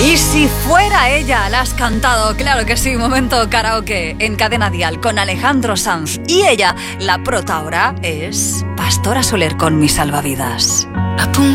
Y si fuera ella, la has cantado, claro que sí, momento karaoke en Cadena Dial con Alejandro Sanz. Y ella, la prota ahora, es Pastora Soler con Mis Salvavidas.